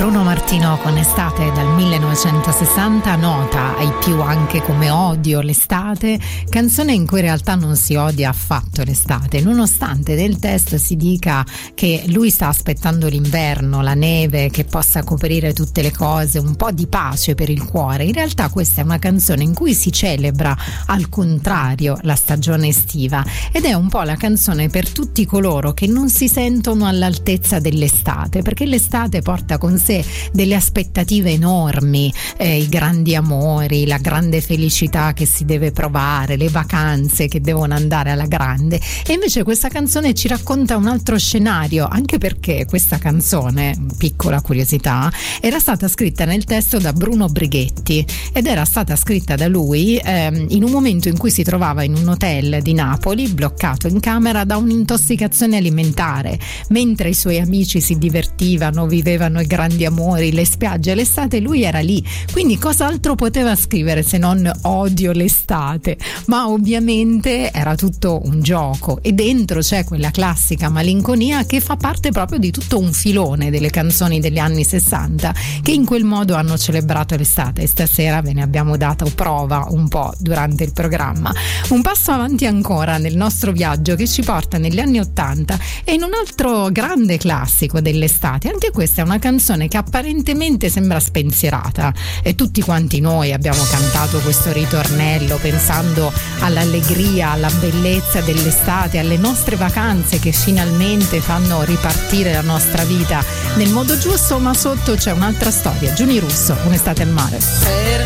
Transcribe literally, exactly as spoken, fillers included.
Bruno Martino con Estate dal millenovecentosessanta, nota ai più anche come Odio l'estate, canzone in cui in realtà non si odia affatto l'estate, nonostante nel testo si dica che lui sta aspettando l'inverno, la neve che possa coprire tutte le cose, un po' di pace per il cuore. In realtà questa è una canzone in cui si celebra al contrario la stagione estiva, ed è un po' la canzone per tutti coloro che non si sentono all'altezza dell'estate, perché l'estate porta con sé delle aspettative enormi, eh, i grandi amori, la grande felicità che si deve provare, le vacanze che devono andare alla grande. E invece questa canzone ci racconta un altro scenario, anche perché questa canzone, piccola curiosità, era stata scritta nel testo da Bruno Brighetti ed era stata scritta da lui ehm, in un momento in cui si trovava in un hotel di Napoli, bloccato in camera da un'intossicazione alimentare, mentre i suoi amici si divertivano, vivevano i grandi amori, le spiagge, l'estate, lui era lì. Quindi cos'altro poteva scrivere se non odio l'estate? Ma ovviamente era tutto un gioco, e dentro c'è quella classica malinconia che fa parte proprio di tutto un filone delle canzoni degli anni sessanta che in quel modo hanno celebrato l'estate, e stasera ve ne abbiamo dato prova un po' durante il programma. Un passo avanti ancora nel nostro viaggio che ci porta negli anni ottanta e in un altro grande classico dell'estate. Anche questa è una canzone che apparentemente sembra spensierata, e tutti quanti noi abbiamo cantato questo ritornello pensando all'allegria, alla bellezza dell'estate, alle nostre vacanze che finalmente fanno ripartire la nostra vita nel modo giusto, ma sotto c'è un'altra storia. Giuni Russo, Un'estate al mare.